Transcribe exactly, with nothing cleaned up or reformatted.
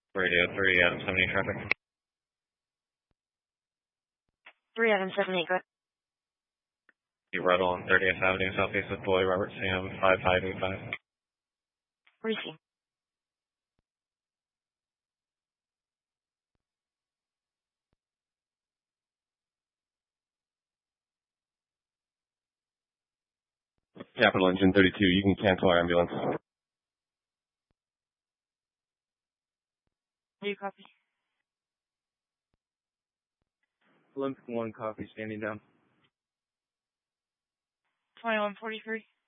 Radio three, Adam seventy traffic. three Adam seventy, go ahead. You Ruddle on thirtieth Avenue Southeast with Boy Robert Sam five five eight five. Receive. Capital Engine thirty-two, you can cancel our ambulance. Do you copy? Olympic one copy, standing down. twenty-one forty-three.